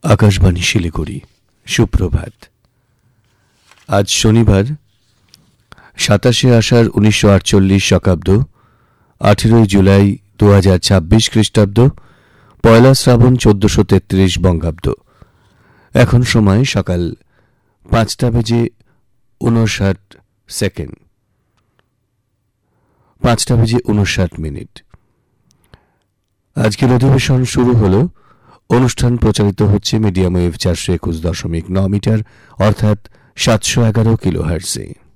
আকাশবাণী শিলিগুড়ি। সুপ্রভাত। আজ শনিবার 27 আষাঢ় 1948 শকাব্দ, 18 জুলাই 2026 খ্রিস্টাব্দ, পয়লা শ্রাবণ 1433 বঙ্গাব্দ। এখন সময় সকাল 5:59 5:59 আজকের অধিবেশন শুরু হলো। অনুষ্ঠান প্রচারিত হচ্ছে মিডিয়াম ওয়েভ 421.9 মিটার অর্থাৎ 711 কিলোহার্টজে।